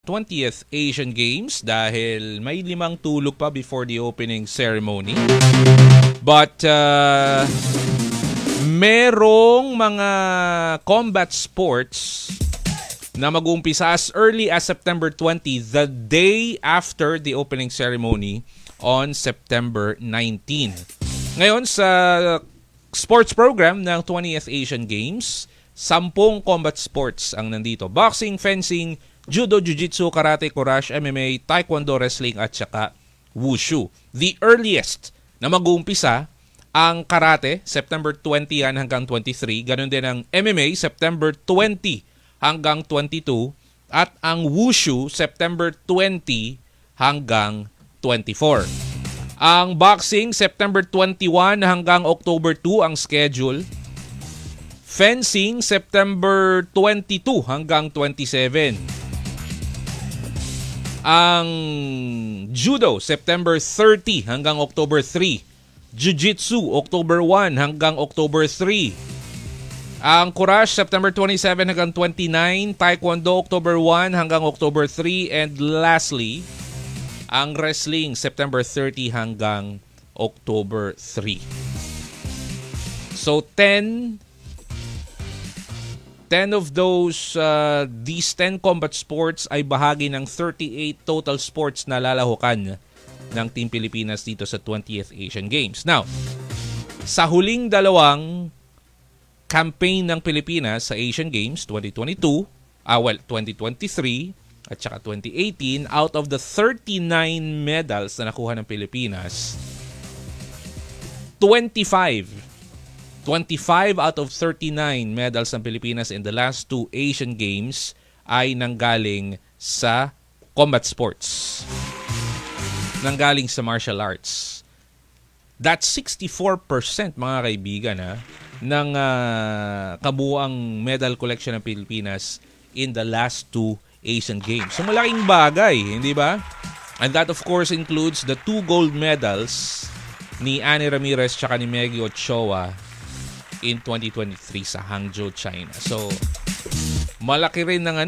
20th Asian Games dahil may 5 tulog pa before the opening ceremony. But merong mga combat sports na mag-uumpisa as early as September 20, the day after the opening ceremony on September 19. Ngayon sa sports program ng 20th Asian Games, 10 combat sports ang nandito. Boxing, fencing, judo, jiu-jitsu, karate, courage, MMA, taekwondo, wrestling at saka wushu. The earliest na mag-uumpisa ang karate, September 20 yan hanggang 23. Ganon din ang MMA, September 20 hanggang 22. At ang wushu, September 20 hanggang 24. Ang boxing, September 21 hanggang October 2 ang schedule. Fencing, September 22 hanggang 27. Ang judo, September 30 hanggang October 3. Jiu-jitsu, October 1 hanggang October 3. Ang courage, September 27 hanggang 29. Taekwondo, October 1 hanggang October 3. And lastly, ang wrestling, September 30 hanggang October 3. So, 10 of those, these 10 combat sports ay bahagi ng 38 total sports na lalahukan ng Team Pilipinas dito sa 20th Asian Games. Now, sa huling dalawang campaign ng Pilipinas sa Asian Games 2023 at saka 2018, out of the 39 medals na nakuha ng Pilipinas, 25 out of 39 medals ng Pilipinas in the last 2 Asian Games ay nanggaling sa combat sports. Nanggaling sa martial arts. That's 64% mga kaibigan ng kabuuang medal collection ng Pilipinas in the last 2 Asian Games. So malaking bagay, hindi ba? And that of course includes the 2 gold medals ni Annie Ramirez tsaka ni Meggy Ochoa in 2023 sa Hangzhou, China. So, malaki rin ng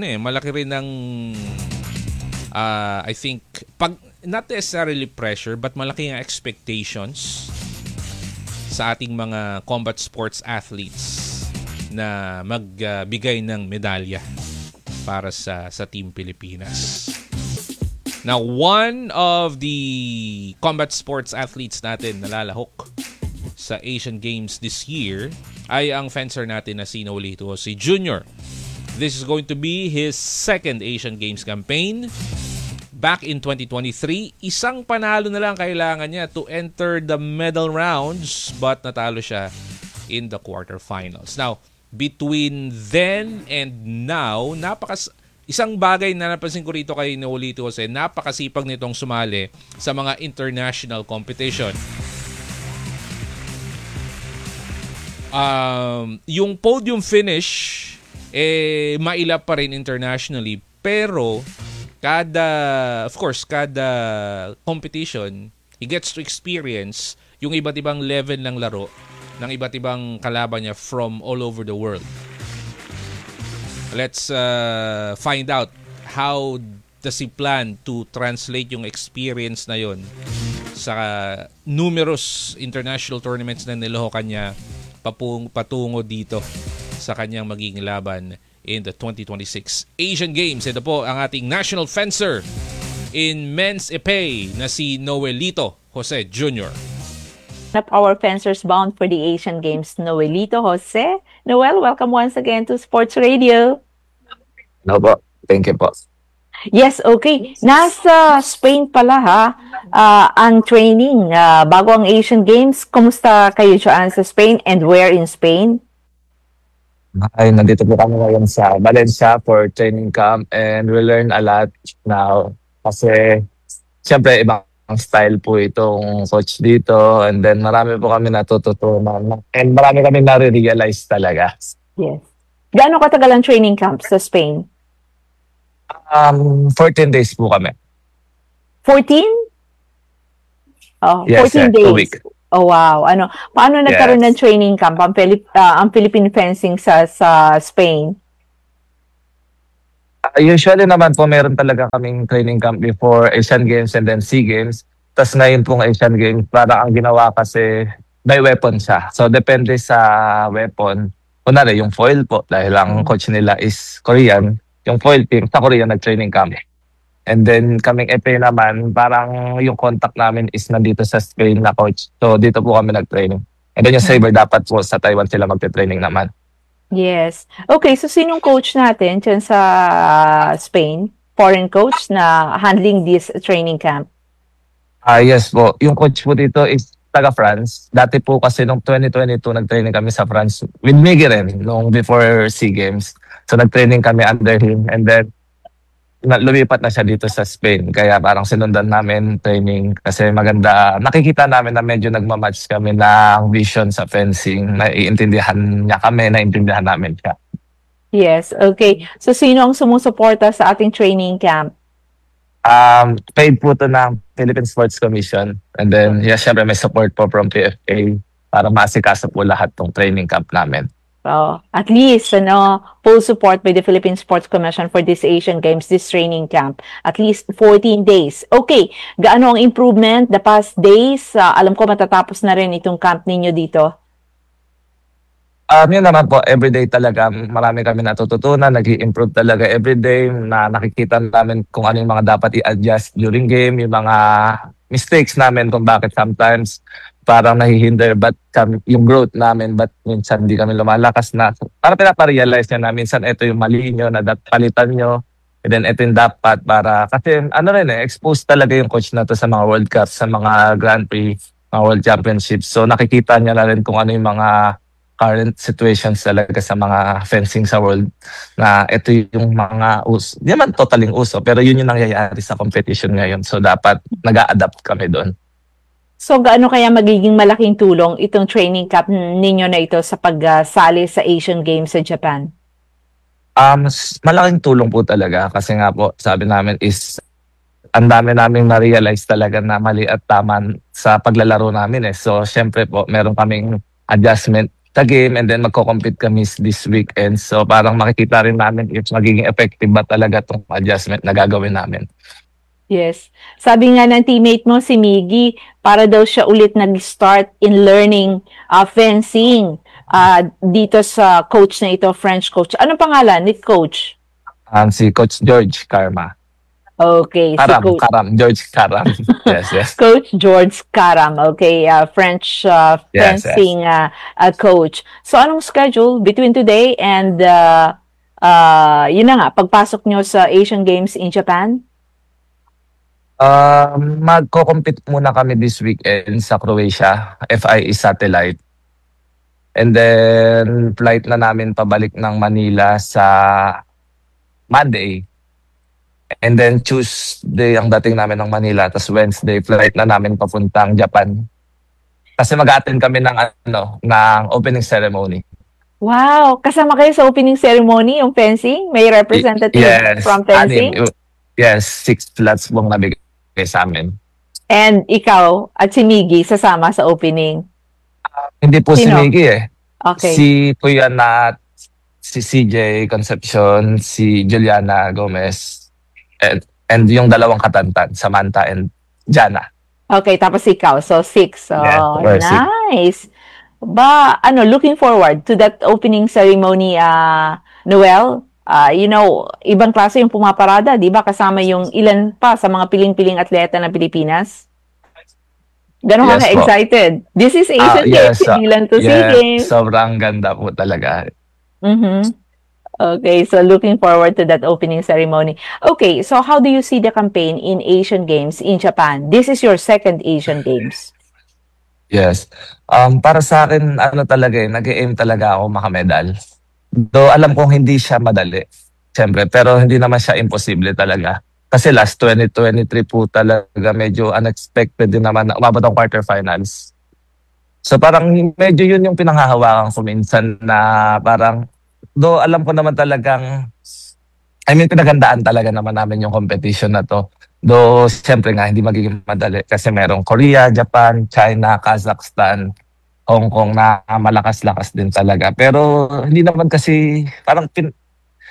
I think, not necessarily pressure, but malaki ang expectations sa ating mga combat sports athletes na magbigay ng medalya para sa Team Pilipinas. Now, one of the combat sports athletes natin na lalahok sa Asian Games this year ay ang fencer natin na si Noelito Jose Jr. This is going to be his second Asian Games campaign. Back in 2023, isang panalo na lang kailangan niya to enter the medal rounds, but natalo siya in the quarterfinals. Now, between then and now, isang bagay na napansin ko rito kay Noelito Jose, napakasipag nitong sumali sa mga international competition. Yung podium finish mailap pa rin internationally, pero kada competition he gets to experience yung iba't ibang level ng laro ng iba't ibang kalaban niya from all over the world. Let's find out how does he plan to translate yung experience na yon sa numerous international tournaments na nilahukan niya patungo dito sa kanyang magiging laban in the 2026 Asian Games. Ito po ang ating national fencer in men's epee na si Noelito Jose Jr. Our fencers bound for the Asian Games, Noelito Jose. Noel, welcome once again to Sports Radio. No po. Thank you po. Yes, okay. Nasa Spain pala ang training bago ang Asian Games. Kumusta kayo dyan sa Spain and where in Spain? Ay, nandito po kami ngayon sa Valencia for training camp and we learn a lot now kasi siyempre ibang style po itong coach dito and then marami po kami natututunan and marami kami nare-realize talaga. Yes. Gaano katagal ang training camp sa Spain? 14 days po kami. 14? Oh, yes, 14 days. 2 weeks. Oh, wow. Paano nagkaroon ng training camp ang Philippine fencing sa Spain? Usually naman po meron talaga kaming training camp before Asian Games and then SEA Games. Tas ngayon pong Asian Games, parang ang ginawa kasi by weapon siya. So depende sa weapon. Kunwari yung foil po, dahil ang coach nila is Korean, yung foil team sa Korea nag-training camp. And then kaming FA naman, parang yung contact namin is nandito sa Spain na coach. So dito po kami nag-training. And then yung Saber dapat po sa Taiwan sila magte-training naman. Yes. Okay, so sinong coach natin dyan sa Spain? Foreign coach na handling this training camp? Yes po. Yung coach po dito is taga-France. Dati po kasi nung 2022 nag-training kami sa France with Miggy rin nung before SEA Games. So nag-training kami under him and then lumipat na siya dito sa Spain. Kaya parang sinundan namin training kasi maganda. Nakikita namin na medyo nagmamatch kami ng vision sa fencing. Naiintindihan niya kami, naiintindihan namin siya. Yes, okay. So sino ang sumusuporta sa ating training camp? Paid po to ng Philippine Sports Commission. And then, syempre may support po from PFA para maasikaso po lahat ng training camp namin. At least, full support by the Philippine Sports Commission for this Asian Games, this training camp. At least 14 days. Okay, gaano ang improvement the past days? Alam ko matatapos na rin itong camp ninyo dito. Yun naman po, everyday talaga marami kami natututunan, nag-i-improve talaga everyday na nakikita namin kung ano yung mga dapat i-adjust during game, yung mga mistakes namin kung bakit sometimes parang nahihinder yung growth namin, but minsan hindi kami lumalakas na. Para pinaparealize nyo na minsan ito yung mali nyo na palitan nyo, and then ito yung dapat para, kasi exposed talaga yung coach na to sa mga World Cup, sa mga Grand Prix, mga World Championships. So nakikita niya na rin kung ano yung mga current situations talaga sa mga fencing sa world na ito yung mga uso. Hindi naman totaling uso, pero yun yung nangyayari sa competition ngayon. So dapat nag-a-adapt kami doon. So gaano kaya magiging malaking tulong itong training camp ninyo na ito sa pagsali sa Asian Games sa Japan? Malaking tulong po talaga kasi nga po sabi namin is ang dami naming na-realize talaga na mali at tama sa paglalaro namin eh. So syempre po meron kaming adjustment sa game and then magko-compete kami this weekend. So parang makikita rin namin if magiging effective ba talaga itong adjustment na gagawin namin. Yes. Sabi nga ng teammate mo, si Miggy, para daw siya ulit nag-start in learning fencing dito sa coach na ito, French coach. Anong pangalan ni coach? Si Coach George Karma. Okay. Karam, George Karam. Yes. Coach George Karam. Okay, French fencing coach. So anong schedule between today and yun na nga, pagpasok nyo sa Asian Games in Japan? Magko-compete muna kami this weekend sa Croatia, FIE Satellite. And then flight na namin pabalik ng Manila sa Monday. And then Tuesday ang dating namin ng Manila, tapos Wednesday flight na namin papuntang Japan. Kasi mag-attend kami ng opening ceremony. Wow, kasama kayo sa opening ceremony yung fencing? May representative from fencing? Yes, 6 slots pong nabigay sa amin. And ikaw at si Miggy sasama sa opening? Hindi po Sino? Si Miggy eh. Okay. Si Kuya Nat, si CJ Concepcion, si Juliana Gomez, and yung dalawang katantan, Samantha and Jana. Okay, tapos ikaw. So 6. So nice. 6. Looking forward to that opening ceremony, Noel. Ibang klase yung pumaparada, di ba? Kasama yung ilan pa sa mga piling-piling atleta ng Pilipinas. Ganon ka excited? This is Asian Games, hindi lang to SEA Games. Sobrang ganda po talaga. Okay, so looking forward to that opening ceremony. Okay, so how do you see the campaign in Asian Games in Japan? This is your second Asian Games. Yes. Para sa akin, nag-aim talaga ako makamedal. Though alam kong hindi siya madali, siyempre, pero hindi naman siya imposible talaga. Kasi last 2023 po talaga medyo unexpected din naman na umabot ang quarterfinals. So parang medyo yun yung pinanghahawakan ko minsan na parang, though alam ko naman talagang, pinagandaan talaga naman namin yung competition na to. Though siyempre nga hindi magiging madali kasi merong Korea, Japan, China, Kazakhstan, Hong Kong na malakas-lakas din talaga. Pero hindi naman kasi parang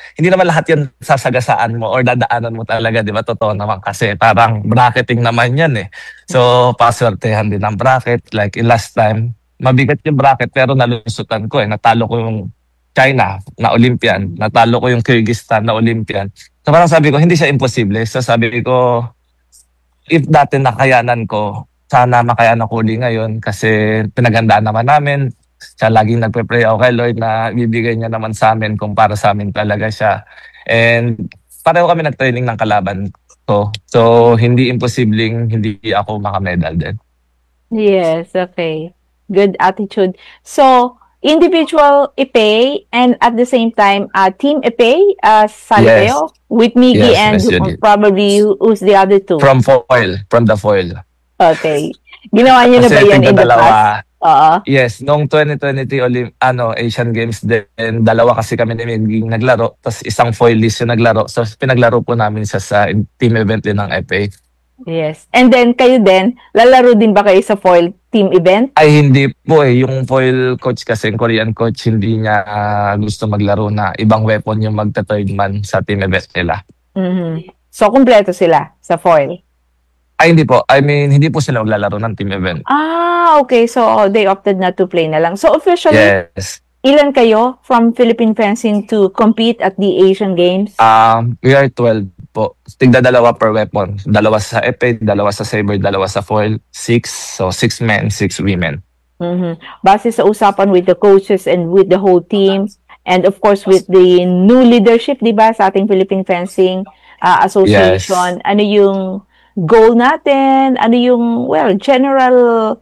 hindi naman lahat yan sasagasaan mo or dadaanan mo talaga, di ba? Totoo naman kasi parang bracketing naman yan eh. So, paswertehan din ang bracket. Like last time, mabigat yung bracket pero nalusutan ko eh. Natalo ko yung China na Olympian. Natalo ko yung Kyrgyzstan na Olympian. So parang sabi ko, hindi siya imposible. So sabi ko, if dati nakayanan ko, sana makayanan ko uli ngayon kasi pinaghandaan naman namin. Siya laging nagpe-pray ako kay Lord na bibigay niya naman sa amin kung para sa amin talaga siya. And pareho kami nag-training ng kalaban ko. So hindi imposibleng hindi ako makamedal din. Yes, okay. Good attitude. So, individual epee and at the same time, team epee, sali Yes. kayo with Miggy Yes, and Miss Judy. probably who's the other two? From the foil. Okay. Ginawa niyo na ba Kasi yan in the tigdadalawa. past? Oo. Yes, noong 2023 Asian Games din, dalawa kasi kami ni Miggy naglaro, tapos isang foilist yung naglaro. So pinaglaro po namin siya sa team event din ng FA. Yes. And then, kayo din, lalaro din ba kayo sa foil team event? Ay hindi po eh, yung foil coach kasi, yung Korean coach, hindi niya gusto maglaro na ibang weapon yung magta-third man sa team event nila. Mhm. So, kumpleto sila sa foil? Ay hindi po, I mean hindi po sila maglalaro ng team event. Okay. So, they opted not to play na lang. So, officially, Yes. ilan kayo from Philippine Fencing to compete at the Asian Games? We are 12 po. Tigda-dalawa per weapon. Dalawa sa epee, dalawa sa saber, dalawa sa foil. 6. So 6 men, 6 women. Mhm. Base sa usapan with the coaches and with the whole team, and of course with the new leadership, di ba, sa ating Philippine Fencing Association, ano yung goal natin? Ano yung, general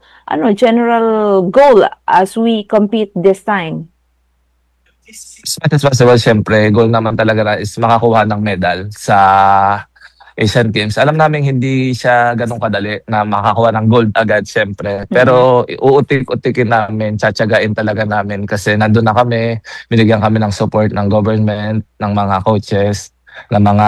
goal as we compete this time? As much as possible, syempre, goal naman talaga na is makakuha ng medal sa Asian Games. Alam namin hindi siya ganun kadali na makakuha ng gold agad, syempre. Pero uutik-utikin namin, tsatsagain talaga namin kasi nandun na kami, binigyan kami ng support ng government, ng mga coaches, ng mga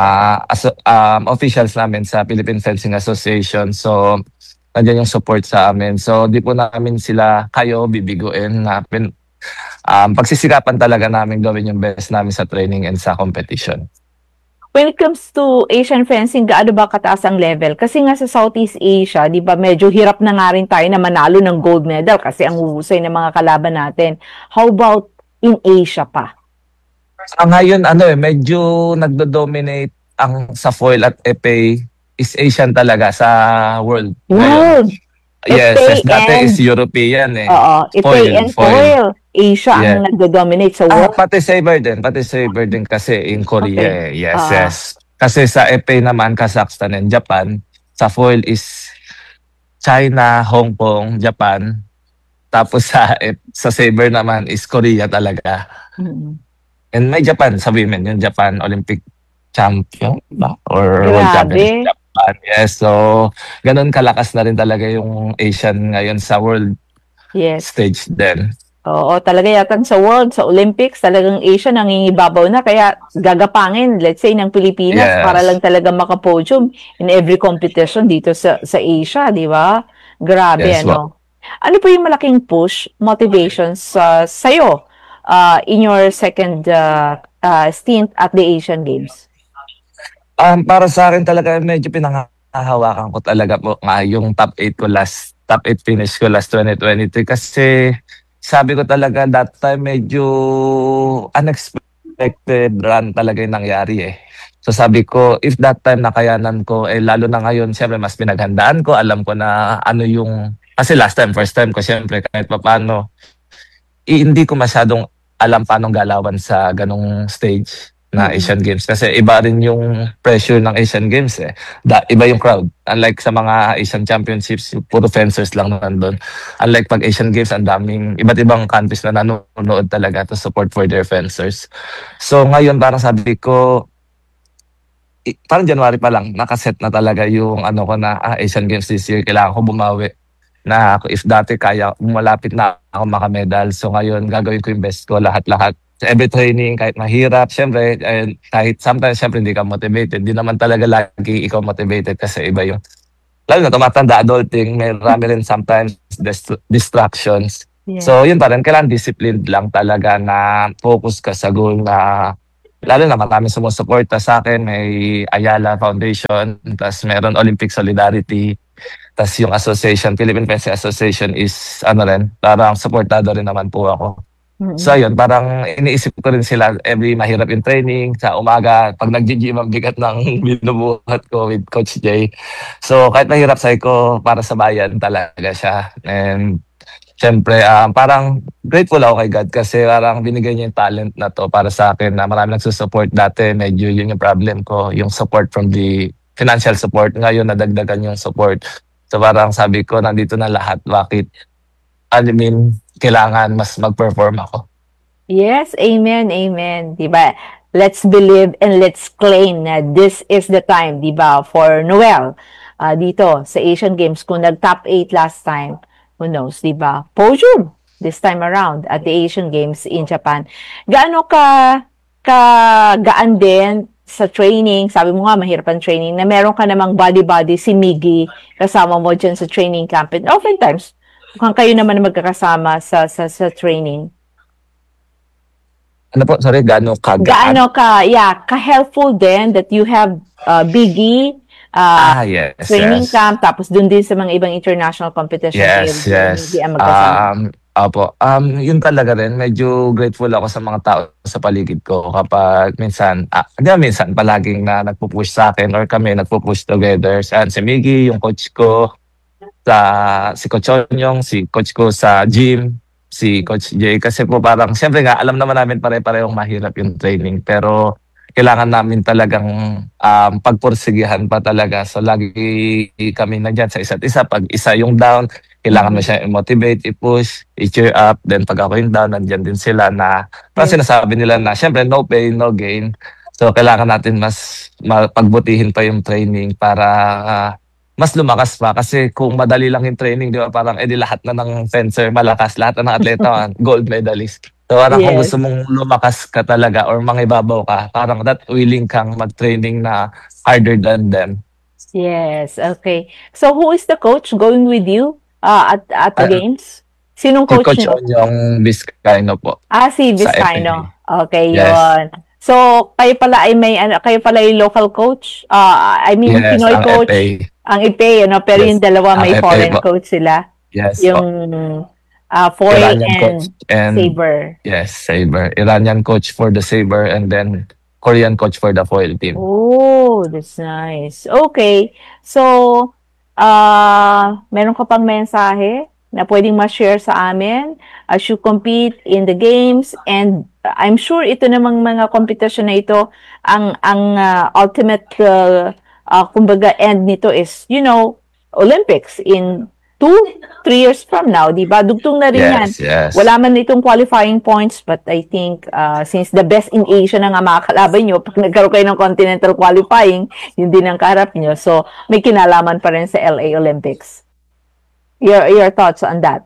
officials namin sa Philippine Fencing Association. So, nandiyan yung support sa amin. So, di po namin sila kayo bibiguin na pagsisikapan talaga namin gawin yung best namin sa training and sa competition. When it comes to Asian fencing, gaano ba kataas ang level? Kasi nga sa Southeast Asia, di ba, medyo hirap na nga rin tayo na manalo ng gold medal kasi ang huhusay ng mga kalaban natin. How about in Asia pa? Ngayon, medyo nagdo-dominate ang sa foil at epee is Asian talaga sa world. World! Yes, dati is European eh. Oo, epee and foil. Asia ang nagdo-dominate sa world. Pati saber din kasi in Korea. Okay. Yes. Kasi sa epee naman, Kazakhstan and Japan. Sa foil is China, Hong Kong, Japan. Tapos sa saber naman is Korea talaga. Mm-hmm. And may Japan sa women, yung Japan Olympic champion ba? Or world champion Japan. Yes, so ganun kalakas na rin talaga yung Asian ngayon sa world stage din. Oo, talaga yata sa world, sa Olympics, talagang Asia nangingibabaw na. Kaya gagapangin, let's say, ng Pilipinas para lang talaga makapodium in every competition dito sa Asia, di ba? Grabe, Ano po yung malaking push, motivation sa'yo in your second stint at the Asian Games? Para sa akin talaga, medyo pinangahawakan ko talaga po yung top 8 finish ko last 2023 kasi sabi ko talaga that time medyo unexpected run talaga yung nangyari eh. So sabi ko, if that time nakayanan ko, lalo na ngayon, siyempre mas pinaghandaan ko, alam ko na ano yung, kasi first time ko siyempre kahit paano, hindi ko masyadong alam paano galawan sa ganong stage na Asian Games. Kasi iba rin yung pressure ng Asian Games eh. Iba yung crowd. Unlike sa mga Asian Championships, puro fencers lang nandun. Unlike pag Asian Games, ang daming iba't ibang countries na nanonood talaga to support for their fencers. So ngayon parang sabi ko, parang January pa lang, nakaset na talaga yung ko na Asian Games this year. Kailangan ko bumawi na if dati kaya, malapit na ako makamedal. So ngayon, gagawin ko yung best ko lahat-lahat. Every training, kahit mahirap, syempre, kahit sometimes, syempre, hindi ka motivated. Hindi naman talaga lagi ikaw motivated kasi iba yung, lalo na tumatanda, adulting, may marami rin sometimes distractions. So, yun pa rin, kailangan disciplined lang talaga na focus ka sa goal na lalo na maraming sumusuporta sa akin. May Ayala Foundation, tas meron Olympic Solidarity, tas yung association, Philippine Fencing Association is ano rin, parang supportado rin naman po ako. So yun, parang iniisip ko rin sila every mahirap yung training sa umaga, pag nag-gym ang bigat ng binubuhat ko with Coach Jay. So kahit mahirap sa'yo ko, para sa bayan talaga siya. And syempre, parang grateful ako kay God kasi parang binigay niya yung talent na to para sa akin na marami nagsusupport dati. Medyo yun yung problem ko, yung support from the financial support. Ngayon, nadagdagan yung support. So parang sabi ko, nandito na lahat. Bakit? I mean, kailangan mas mag-perform ako. Yes, amen, amen. Diba? Let's believe and let's claim na this is the time, diba, for Noel dito sa Asian Games. Kung nag-top 8 last time, who knows, diba? Podium this time around at the Asian Games in Japan. Gaano gaan din sa training, sabi mo nga mahirap ang training, na meron ka namang body-body si Miggy kasama mo dyan sa training camp. And oftentimes, mukhang kayo naman na magkakasama sa training. Ano po? Sorry, gaano ka-helpful din that you have Biggie yes, training camp, tapos dun din sa mga ibang international competitions. Yes. Opo. Yun talaga rin. Medyo grateful ako sa mga tao sa paligid ko kapag minsan, palaging na nagpo-push sa akin or kami nagpo-push together. Si Miggy, yung coach ko, si Coach Onyong, si coach ko sa gym, si Coach Jay. Kasi po parang, siyempre nga, alam naman namin pare-parehong mahirap yung training. Pero kailangan namin talagang pagpursigihan pa talaga. So lagi kami nandyan sa isa't isa. Pag isa yung down, kailangan mo siya i-motivate, i-push, i-cheer up. Then pag ako yung down, nandyan din sila na parang sinasabi nila na siyempre no pain, no gain. So kailangan natin mas pagbutihin pa yung training para mas lumakas pa. Kasi kung madali lang yung training, di ba, parang di lahat na ng fencer malakas, lahat na ng atleta gold medalist. So parang kung gusto mong lumakas ka talaga or mangibabaw ka, parang that willing kang mag-training na harder than them. Yes, okay. So who is the coach going with you at the games? Sinong coach si Coach Onyong Vizcaino po. Si Vizcaino. Okay, yes. Yun. So kayo pala ay kayo pala yung local coach? Yes, Pinoy coach. FA. Ang IPE, pero yung dalawa may foreign coach sila. Yes. Yung foil and saber. Yes, saber. Iranian coach for the saber and then Korean coach for the foil team. Oh, that's nice. Okay. So, meron ka pang mensahe na pwedeng ma-share sa amin as you compete in the games, and I'm sure ito namang mga competition na ito, ang ultimate kumbaga end nito is, Olympics in 2-3 years from now, di ba? Dugtong na rin yan. Yes. Wala man itong qualifying points, but I think since the best in Asia na nga makakalaban nyo, pag nagkaroon kayo ng continental qualifying, yun din ang kaharap nyo. So, may kinalaman pa rin sa LA Olympics. Your thoughts on that?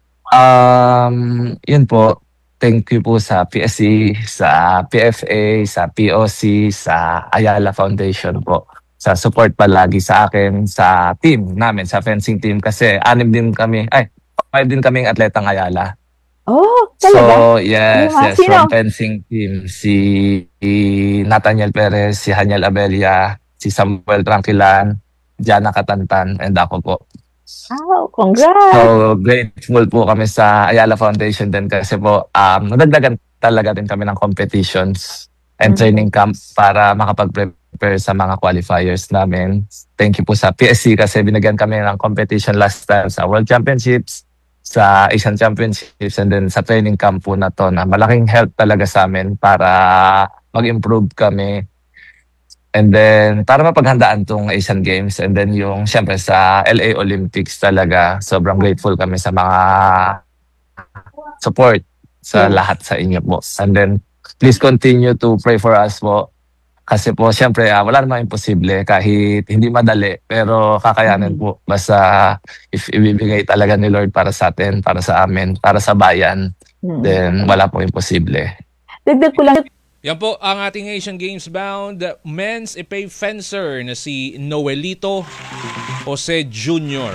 Yun po. Thank you po sa PSC, sa PFA, sa POC, sa Ayala Foundation po. Sa support palagi sa akin, sa team namin, sa fencing team. Kasi 5 din kaming atletang Ayala. Oh, talaga? So, yes, from fencing team. Si Nathaniel Perez, si Haniel Abella, si Samuel Tranquilan, Jana Katantan, and ako po. Oh, congrats! So, grateful po kami sa Ayala Foundation din kasi po, nadagdagan talaga din kami ng competitions and training camp para makapag-prepare sa mga qualifiers namin. Thank you po sa PSC kasi binigyan kami ng competition last time sa World Championships, sa Asian Championships, and then sa training camp po na to na malaking help talaga sa amin para mag-improve kami. And then, para mapaghandaan tong Asian Games. And then yung, syempre, sa LA Olympics talaga, sobrang grateful kami sa mga support sa lahat sa inyo po. And then, please continue to pray for us po. Kasi po, syempre, wala namang imposible kahit hindi madali. Pero kakayanin po. Basta if ibibigay talaga ni Lord para sa atin, para sa amin, para sa bayan, then wala po imposible. Dagdag ko lang. Yan po ang ating Asian Games bound men's epee fencer na si Noelito Jose Jr.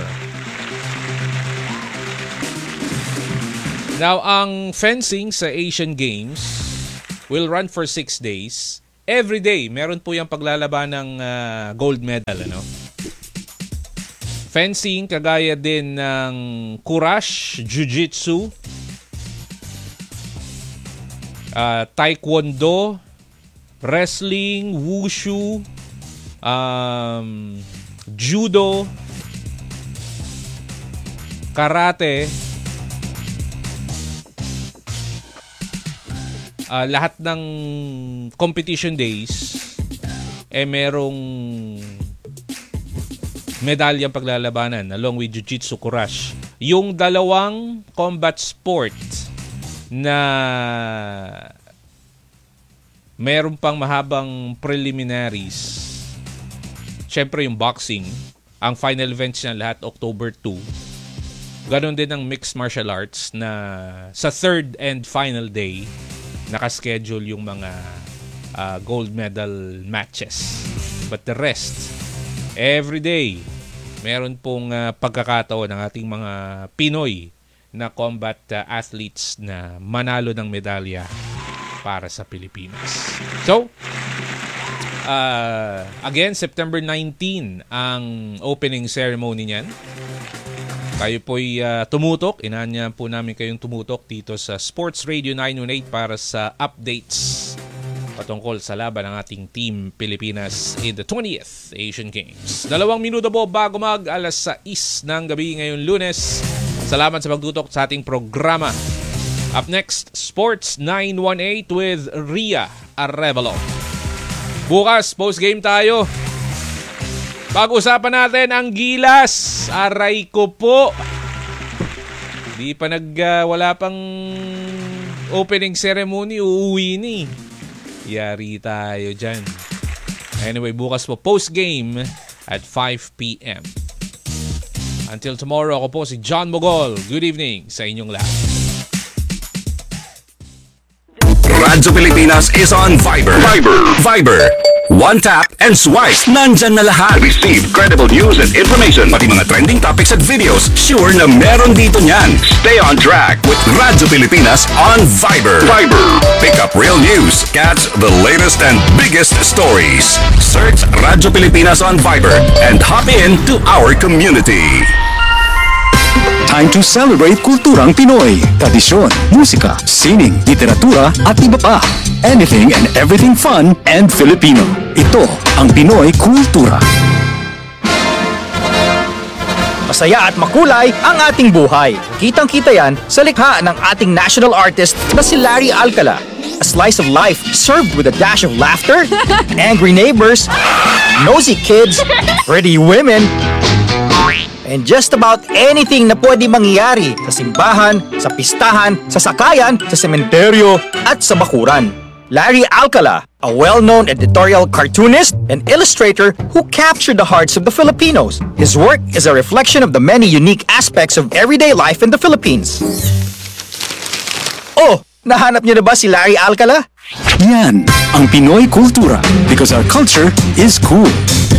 Now, ang fencing sa Asian Games, will run for 6 days. Every day, meron po yung paglalaban ng gold medal. Fencing, kagaya din ng Kurash, Jiu-Jitsu, Taekwondo, Wrestling, Wushu, Judo, Karate, lahat ng competition days merong medalyang paglalabanan along with Jiu-Jitsu, Kurash. Yung dalawang combat sport na meron pang mahabang preliminaries, syempre yung boxing, ang final events niya lahat October 2. Ganon din ang mixed martial arts na sa third and final day nakaschedule yung mga gold medal matches. But the rest, every day, meron pong pagkakataon ng ating mga Pinoy na combat athletes na manalo ng medalya para sa Pilipinas. So, again, September 19 ang opening ceremony niyan. Kayo po'y tumutok. Inaanyahan po namin kayong tumutok dito sa Sports Radio 918 para sa updates patungkol sa laban ng ating Team Pilipinas in the 20th Asian Games. 2 minuto po bago alas 6 ng gabi ngayong Lunes. Salamat sa pagtutok sa ating programa. Up next, Sports 918 with Ria Arevalo. Bukas, post-game tayo. Pag-usapan natin ang Gilas. Aray ko po. Di pa wala pang opening ceremony, uuwi ni. Yari tayo dyan. Anyway, bukas po post-game at 5 p.m. Until tomorrow, ako po si John Mogol. Good evening sa inyong lahat. Radyo Pilipinas is on Viber. Viber. One tap and swipe. Nandyan na lahat. Receive credible news and information. Pati mga trending topics at videos. Sure na meron dito niyan. Stay on track with Radyo Pilipinas on Viber. Pick up real news. Catch the latest and biggest stories. Search Radyo Pilipinas on Viber and hop in to our community. Time to celebrate kulturang Pinoy. Tradisyon, musika, sining, literatura at iba pa. Anything and everything fun and Filipino. Ito ang Pinoy Kultura. Masaya at makulay ang ating buhay. Kitang-kita yan sa likha ng ating national artist na si Larry Alcala. A slice of life served with a dash of laughter, angry neighbors, nosy kids, pretty women, and just about anything na pwede mangyari sa simbahan, sa pistahan, sa sakayan, sa sementeryo, at sa bakuran. Larry Alcala, a well-known editorial cartoonist and illustrator who captured the hearts of the Filipinos. His work is a reflection of the many unique aspects of everyday life in the Philippines. Oh, nahanap niyo na ba si Larry Alcala? Yan ang Pinoy Kultura because our culture is cool.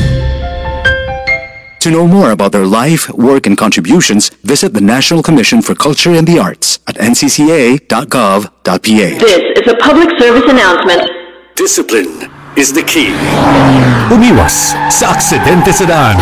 To know more about their life, work, and contributions, visit the National Commission for Culture and the Arts at ncca.gov.ph. This is a public service announcement. Discipline is the key. Umiwas sa aksidente sa daan.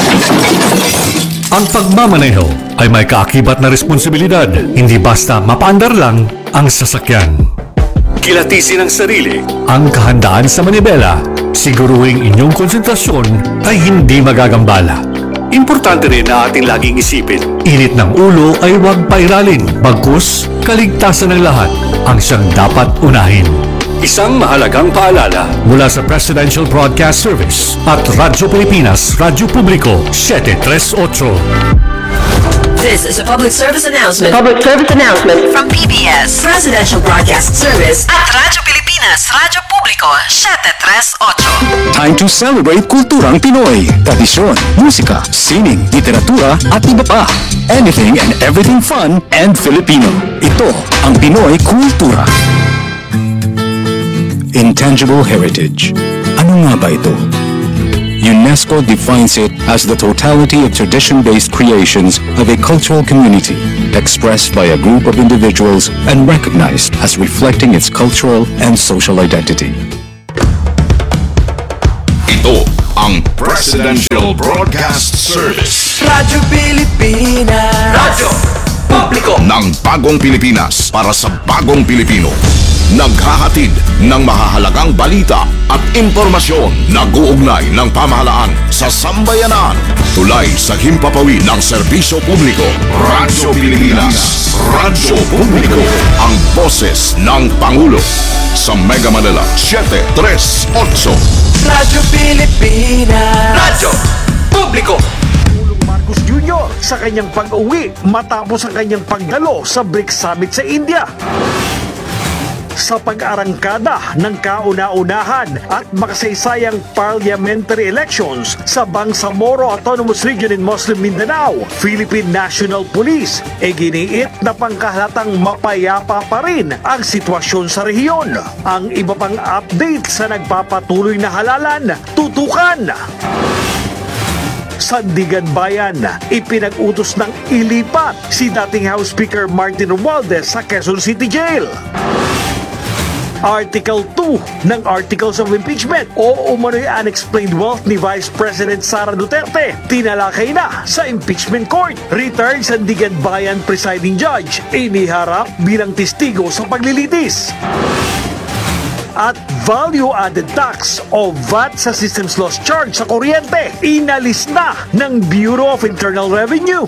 Ang pagmamaneho ay may kaakibat na responsibilidad. Hindi basta mapaandar lang ang sasakyan. Kilatisin ang sarili. Ang kahandaan sa manibela. Siguruhing inyong konsentrasyon ay hindi magagambala. Importante rin na ating laging isipin. Init ng ulo ay huwag pairalin. Bagkus, kaligtasan ng lahat ang siyang dapat unahin. Isang mahalagang paalala mula sa Presidential Broadcast Service at Radyo Pilipinas, Radyo Publiko 738. This is a public service announcement. From PBS, Presidential Broadcast Service at Radyo Pilipinas, Radyo Publiko 738. Time to celebrate kulturang Pinoy. Tradisyon, musika, sining, literatura at iba pa. Anything and everything fun and Filipino. Ito ang Pinoy Kultura. Intangible heritage. Ano nga ba ito? UNESCO defines it as the totality of tradition-based creations of a cultural community, expressed by a group of individuals and recognized as reflecting its cultural and social identity. Ito ang Presidential Broadcast Service. Radyo Pilipinas. Radyo Publiko ng bagong Pilipinas para sa bagong Pilipino. Naghahatid ng mahahalagang balita at impormasyon na guugnay ng pamahalaan sa sambayanan. Tulay sa himpapawid ng serbisyo publiko. Radyo Pilipinas. Radyo Publiko. Ang boses ng Pangulo. Sa Mega Manila, 738. Radyo Pilipinas. Radyo Publiko. Marcos Jr. sa kanyang pag-uwi matapos ang kanyang pagdalo sa BRICS Summit sa India. Sa pag-arangkada ng kauna-unahan at makasaysayang parliamentary elections sa Bangsamoro Autonomous Region in Muslim Mindanao, Philippine National Police giniit na pangkahalatang mapayapa pa rin ang sitwasyon sa rehiyon. Ang iba pang update sa nagpapatuloy na halalan, tutukan. Sandigan Bayan, ipinag-utos ng ilipat si dating House Speaker Martin Romualdez sa Quezon City Jail. Article 2 ng Articles of Impeachment o umano'y unexplained wealth ni Vice President Sara Duterte tinalakay na sa impeachment court. Retired Sandigan Bayan presiding judge iniharap bilang testigo sa paglilitis. At value-added tax o VAT sa systems loss charge sa kuryente inalis na ng Bureau of Internal Revenue.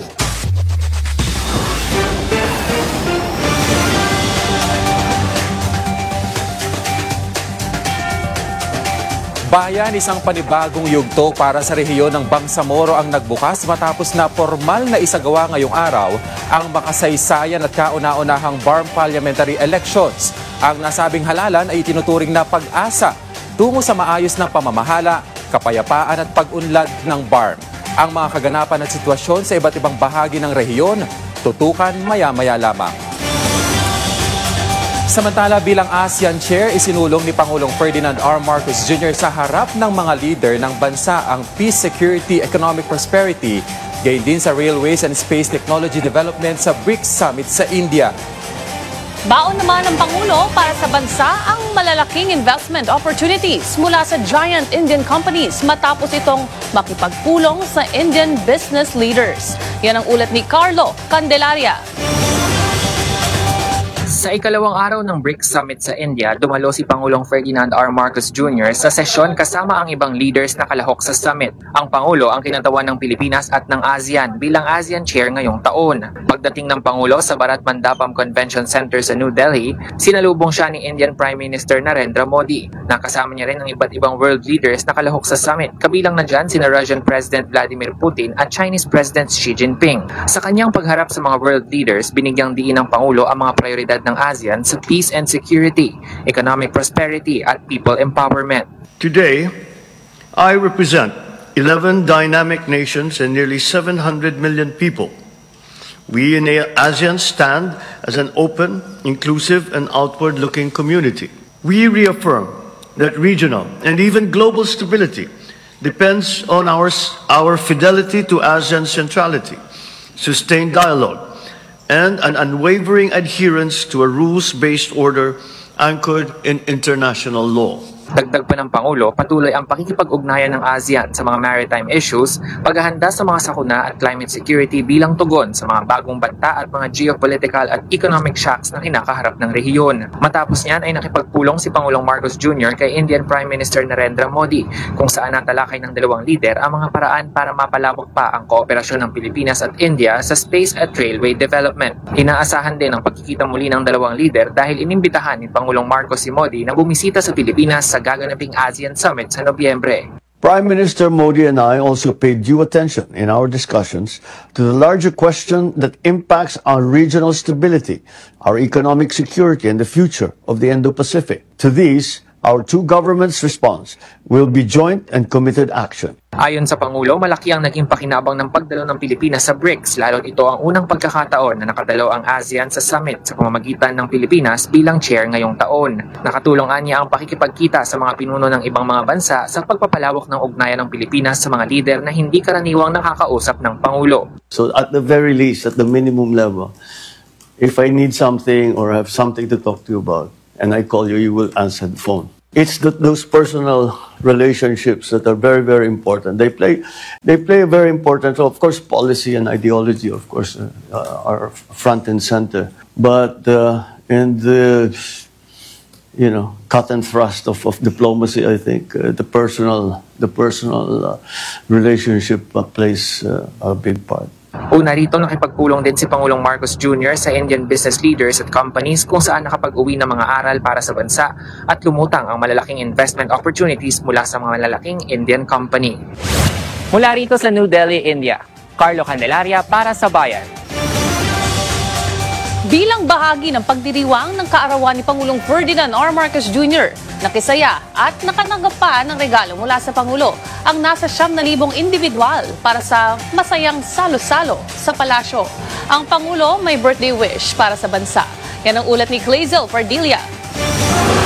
Bayan, isang panibagong yugto para sa rehiyon ng Bangsamoro ang nagbukas matapos na formal na isagawa ngayong araw ang makasaysayan at kauna-unahang BARM parliamentary elections. Ang nasabing halalan ay tinuturing na pag-asa tungo sa maayos na pamamahala, kapayapaan at pag-unlad ng BARM. Ang mga kaganapan at sitwasyon sa iba't ibang bahagi ng rehiyon, tutukan maya-maya lamang. Samantala, bilang ASEAN Chair, isinulong ni Pangulong Ferdinand R. Marcos Jr. sa harap ng mga leader ng bansa ang peace, security, economic prosperity, gayon din sa railways and space technology development sa BRICS Summit sa India. Baon naman ng Pangulo para sa bansa ang malalaking investment opportunities mula sa giant Indian companies matapos itong makipagpulong sa Indian business leaders. Yan ang ulat ni Carlo Candelaria. Sa ikalawang araw ng BRICS Summit sa India, dumalo si Pangulong Ferdinand R. Marcos Jr. sa sesyon kasama ang ibang leaders na kalahok sa summit. Ang Pangulo ang kinatawan ng Pilipinas at ng ASEAN bilang ASEAN Chair ngayong taon. Pagdating ng Pangulo sa Bharat Mandapam Convention Center sa New Delhi, sinalubong siya ni Indian Prime Minister Narendra Modi. Nakasama niya rin ang iba't ibang world leaders na kalahok sa summit. Kabilang na dyan sina Russian President Vladimir Putin at Chinese President Xi Jinping. Sa kanyang pagharap sa mga world leaders, binigyang diin ng Pangulo ang mga prioridad ng ASEAN sa peace and security, economic prosperity at people empowerment. Today, I represent 11 dynamic nations and nearly 700 million people. We in ASEAN stand as an open, inclusive, and outward-looking community. We reaffirm that regional and even global stability depends on our fidelity to ASEAN centrality, sustained dialogue, and an unwavering adherence to a rules-based order anchored in international law. Dagdag pa ng Pangulo, patuloy ang pakikipag-ugnayan ng ASEAN sa mga maritime issues, paghahanda sa mga sakuna at climate security bilang tugon sa mga bagong banta at mga geopolitical at economic shocks na kinakaharap ng rehiyon. Matapos niyan ay nakipagpulong si Pangulong Marcos Jr. kay Indian Prime Minister Narendra Modi, kung saan natalakay ng dalawang lider ang mga paraan para mapalawak pa ang kooperasyon ng Pilipinas at India sa space at railway development. Inaasahan din ang pagkikita muli ng dalawang lider dahil inimbitahan ni Pangulong Marcos si Modi na bumisita sa Pilipinas sa gaganaping ASEAN Summit sa Nobyembre. Prime Minister Modi and I also paid due attention in our discussions to the larger question that impacts our regional stability, our economic security, and the future of the Indo-Pacific. To these, Our two governments' response will be joint and committed action. Ayon sa Pangulo, malaki ang naging pakinabang ng pagdalo ng Pilipinas sa BRICS, lalo't ito ang unang pagkakataon na nakadalo ang ASEAN sa summit sa pamamagitan ng Pilipinas bilang chair ngayong taon. Nakatulong niya ang pakikipagkita sa mga pinuno ng ibang mga bansa sa pagpapalawak ng ugnayan ng Pilipinas sa mga lider na hindi karaniwang nakakausap ng Pangulo. So at the very least, at the minimum level, if I need something or have something to talk to you about, and I call you, you will answer the phone. It's those personal relationships that are very, very important. They play a very important role. Of course, policy and ideology, of course, are front and center. But in the cut and thrust of diplomacy, I think the personal relationship plays a big part. Una rito, nakipagpulong din si Pangulong Marcos Jr. sa Indian business leaders at companies kung saan nakapag-uwi ng mga aral para sa bansa at lumutang ang malalaking investment opportunities mula sa mga malalaking Indian company. Mula rito sa New Delhi, India, Carlo Candelaria para sa Bayan. Bilang bahagi ng pagdiriwang ng kaarawan ni Pangulong Ferdinand R. Marcos Jr., nakisaya at nakananggap pa ng regalo mula sa Pangulo ang nasa 9,000 individual para sa masayang salo-salo sa palasyo. Ang Pangulo may birthday wish para sa bansa. Yan ang ulat ni Clazel Pardilia.